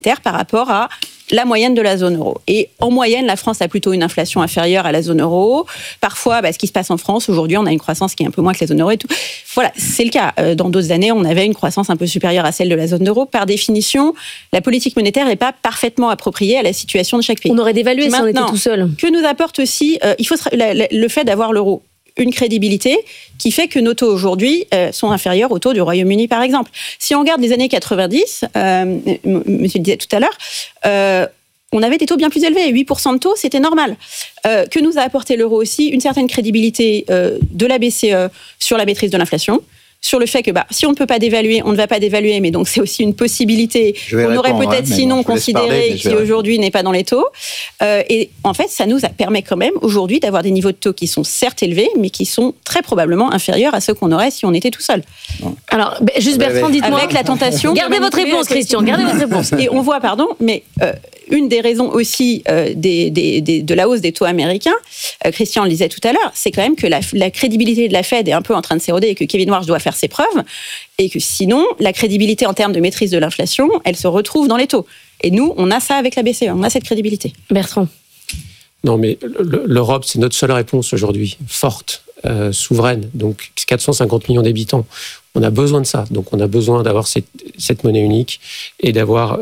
par rapport à la moyenne de la zone euro. Et en moyenne, la France a plutôt une inflation inférieure à la zone euro. Parfois, ce qui se passe en France, aujourd'hui, on a une croissance qui est un peu moins que la zone euro et tout. Voilà, c'est le cas. Dans d'autres années, on avait une croissance un peu supérieure à celle de la zone euro. Par définition, la politique monétaire n'est pas parfaitement appropriée à la situation de chaque pays. On aurait dévalué si on était tout seul. Que nous apporte aussi le fait d'avoir l'euro une crédibilité qui fait que nos taux aujourd'hui sont inférieurs aux taux du Royaume-Uni, par exemple. Si on regarde les années 90, monsieur le disait tout à l'heure, on avait des taux bien plus élevés. 8% de taux, c'était normal. Que nous a apporté l'euro aussi une certaine crédibilité de la BCE sur la maîtrise de l'inflation, sur le fait que si on ne peut pas dévaluer, on ne va pas dévaluer, mais donc c'est aussi une possibilité qu'on aurait peut-être sinon considéré qui aujourd'hui n'est pas dans les taux. Et en fait, ça nous permet quand même aujourd'hui d'avoir des niveaux de taux qui sont certes élevés, mais qui sont très probablement inférieurs à ceux qu'on aurait si on était tout seul. Alors, juste Bertrand, dites-moi. Avec la tentation... Gardez votre réponse, Christian, gardez votre réponse. Et on voit, une des raisons aussi de la hausse des taux américains, Christian le disait tout à l'heure, c'est quand même que la crédibilité de la Fed est un peu en train de s'éroder et que Kevin Warsh doit faire ses preuves, et que sinon, la crédibilité en termes de maîtrise de l'inflation, elle se retrouve dans les taux. Et nous, on a ça avec la BCE, on a cette crédibilité. Bertrand. Non, mais l'Europe, c'est notre seule réponse aujourd'hui, forte, souveraine, donc 450 millions d'habitants. On a besoin de ça, donc on a besoin d'avoir cette monnaie unique et d'avoir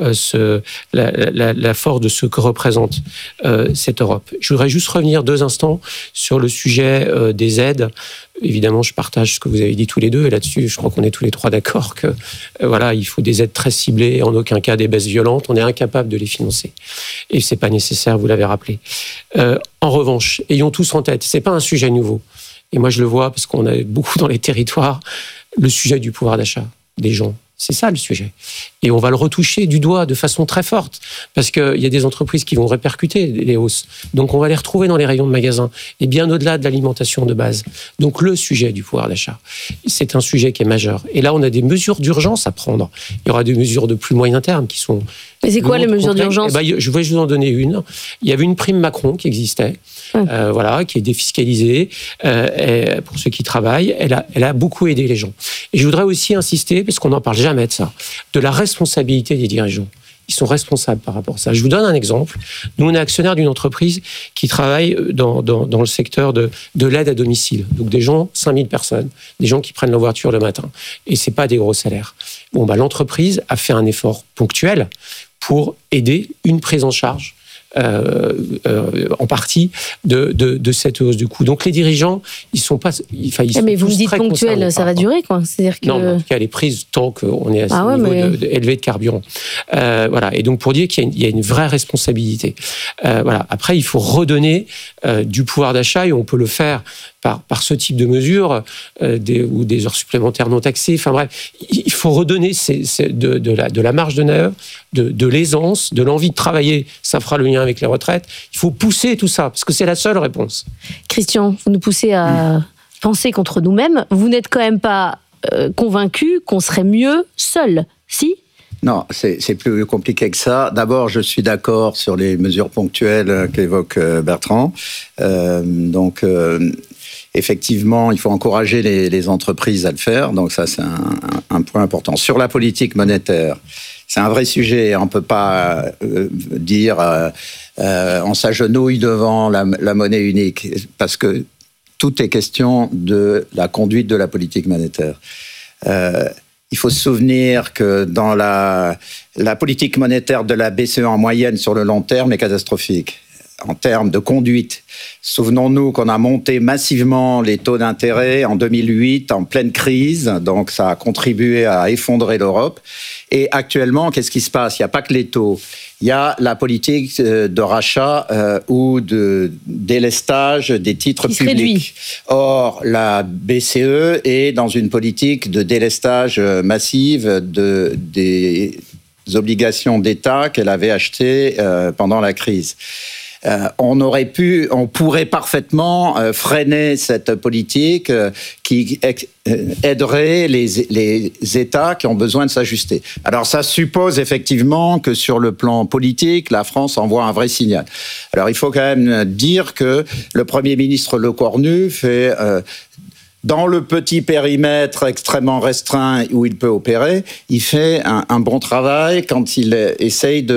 la force de ce que représente cette Europe. Je voudrais juste revenir 2 instants sur le sujet des aides. Évidemment, je partage ce que vous avez dit tous les deux, et là-dessus, je crois qu'on est tous les trois d'accord que il faut des aides très ciblées, en aucun cas des baisses violentes. On est incapable de les financer, et c'est pas nécessaire. Vous l'avez rappelé. En revanche, ayons tous en tête, c'est pas un sujet nouveau. Et moi, je le vois parce qu'on a beaucoup dans les territoires. Le sujet du pouvoir d'achat des gens, c'est ça le sujet. Et on va le retoucher du doigt de façon très forte, parce qu'il y a des entreprises qui vont répercuter les hausses. Donc on va les retrouver dans les rayons de magasins, et bien au-delà de l'alimentation de base. Donc le sujet du pouvoir d'achat, c'est un sujet qui est majeur. Et là, on a des mesures d'urgence à prendre. Il y aura des mesures de plus moyen terme qui sont... Mais c'est quoi les mesures d'urgence ? Je vais vous en donner une. Il y avait une prime Macron qui existait, qui est défiscalisée pour ceux qui travaillent. Elle a beaucoup aidé les gens. Et je voudrais aussi insister, parce qu'on n'en parle jamais de ça, de la responsabilité des dirigeants. Ils sont responsables par rapport à ça. Je vous donne un exemple. Nous, on est actionnaire d'une entreprise qui travaille dans le secteur de l'aide à domicile. Donc des gens, 5000 personnes, des gens qui prennent leur voiture le matin. Et c'est pas des gros salaires. L'entreprise a fait un effort ponctuel pour aider une prise en charge en partie de cette hausse du coût. Donc les dirigeants, ils sont pas... mais vous me dites ponctuel, ça va durer, quoi. C'est-à-dire que... Non, mais en tout cas, elle est prise tant qu'on est à ce niveau élevé de carburant. Et donc pour dire qu'il y a une vraie responsabilité. Après, il faut redonner du pouvoir d'achat, et on peut le faire par ce type de mesures, ou des heures supplémentaires non taxées. Enfin bref, il faut redonner de la marge de manœuvre, de l'aisance, de l'envie de travailler. Ça fera le lien avec les retraites. Il faut pousser tout ça, parce que c'est la seule réponse. Christian, vous nous poussez à penser contre nous-mêmes. Vous n'êtes quand même pas convaincu qu'on serait mieux seul, si ? Non, c'est plus compliqué que ça. D'abord, je suis d'accord sur les mesures ponctuelles qu'évoque Bertrand. Effectivement, il faut encourager les entreprises à le faire. Donc ça, c'est un point important. Sur la politique monétaire, c'est un vrai sujet. On ne peut pas dire on s'agenouille devant la monnaie unique, parce que tout est question de la conduite de la politique monétaire. Il faut se souvenir que dans la politique monétaire de la BCE en moyenne sur le long terme est catastrophique en termes de conduite. Souvenons-nous qu'on a monté massivement les taux d'intérêt en 2008, en pleine crise, donc ça a contribué à effondrer l'Europe. Et actuellement, qu'est-ce qui se passe ? Il n'y a pas que les taux. Il y a la politique de rachat ou de délestage des titres publics. Or, la BCE est dans une politique de délestage massive des obligations d'État qu'elle avait achetées pendant la crise. On pourrait parfaitement freiner cette politique qui aiderait les États qui ont besoin de s'ajuster. Alors ça suppose effectivement que sur le plan politique, la France envoie un vrai signal. Alors il faut quand même dire que le Premier ministre Lecornu fait... dans le petit périmètre extrêmement restreint où il peut opérer, il fait un bon travail quand il essaye de